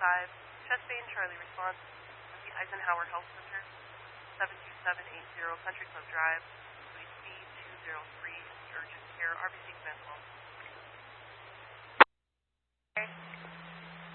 chest pain, Charlie response at the Eisenhower Health Center, 72780 Country Club Drive, Suite B203 in the urgent care RBC command call.